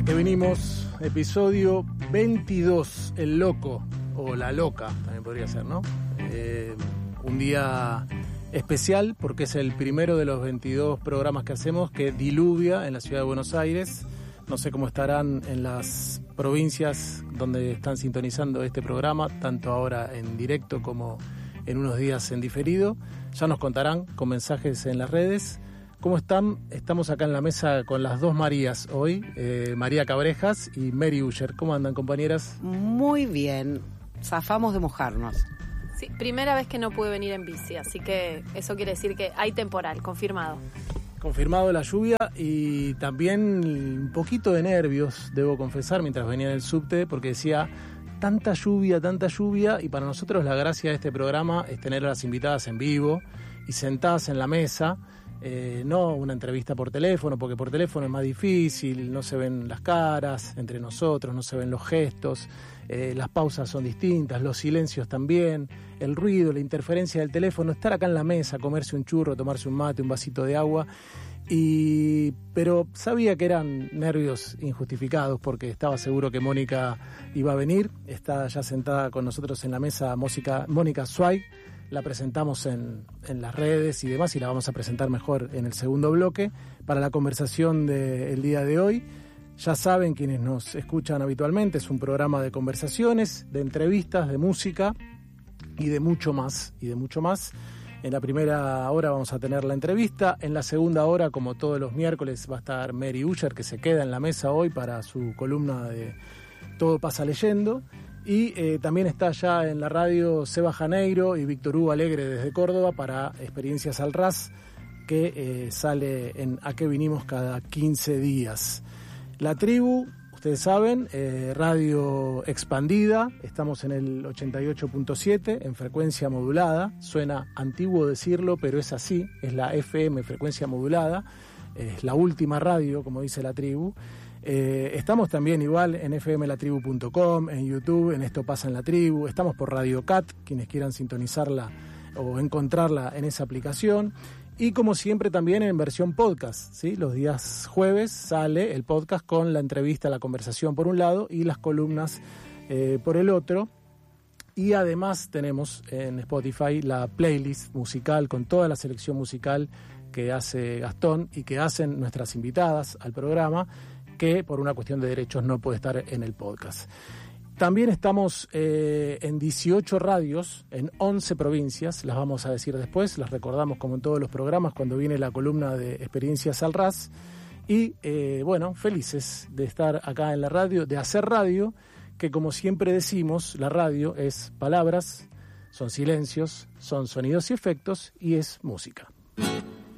Que venimos, episodio 22, El Loco, o La Loca, también podría ser, ¿no? Un día especial porque es el primero de los 22 programas que hacemos que diluvia en la ciudad de Buenos Aires. No sé cómo estarán en las provincias donde están sintonizando este programa, tanto ahora en directo como en unos días en diferido. Ya nos contarán con mensajes en las redes. ¿Cómo están? Estamos acá en la mesa con las dos Marías hoy, María Cabrejas y Mary Uller. ¿Cómo andan, compañeras? Muy bien, zafamos de mojarnos. Sí, primera vez que no pude venir en bici, así que eso quiere decir que hay temporal, confirmado. Confirmado la lluvia y también un poquito de nervios, debo confesar, mientras venía en el subte, porque decía tanta lluvia, y para nosotros la gracia de este programa es tener a las invitadas en vivo y sentadas en la mesa. No una entrevista por teléfono, porque por teléfono es más difícil, no se ven las caras entre nosotros, no se ven los gestos, las pausas son distintas, los silencios también, el ruido, la interferencia del teléfono, estar acá en la mesa, comerse un churro, tomarse un mate, un vasito de agua, pero sabía que eran nervios injustificados porque estaba seguro que Mónica iba a venir. Está ya sentada con nosotros en la mesa Mónica Zweig. La presentamos en las redes y demás y la vamos a presentar mejor en el segundo bloque para la conversación del día de hoy. Ya saben, quienes nos escuchan habitualmente, es un programa de conversaciones, de entrevistas, de música y de mucho más. En la primera hora vamos a tener la entrevista, en la segunda hora, como todos los miércoles, va a estar Mary Uller, que se queda en la mesa hoy para su columna de Todo pasa leyendo. Y también está ya en la radio Seba Janeiro y Víctor Hugo Alegre desde Córdoba para Experiencias al Ras, que sale en A qué vinimos cada 15 días. La Tribu, ustedes saben, radio expandida, estamos en el 88.7 en frecuencia modulada. Suena antiguo decirlo, pero es así, es la FM, frecuencia modulada, es la última radio, como dice La Tribu. Estamos también igual en fmlatribu.com, en YouTube, en Esto pasa en la Tribu, estamos por Radio Cat, quienes quieran sintonizarla o encontrarla en esa aplicación, y como siempre también en versión podcast, ¿sí? Los días jueves sale el podcast con la entrevista, la conversación por un lado y las columnas por el otro, y además tenemos en Spotify la playlist musical con toda la selección musical que hace Gastón y que hacen nuestras invitadas al programa, que por una cuestión de derechos no puede estar en el podcast. También estamos en 18 radios, en 11 provincias, las vamos a decir después, las recordamos como en todos los programas cuando viene la columna de Experiencias al Ras. Y felices de estar acá en la radio, de hacer radio, que como siempre decimos, la radio es palabras, son silencios, son sonidos y efectos y es música.